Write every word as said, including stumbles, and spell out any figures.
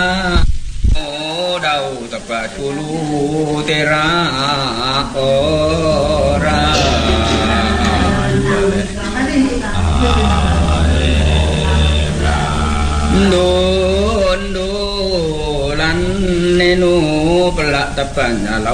Dau tepat dulu tera ora Ndo ndo lan nenu pelak tepan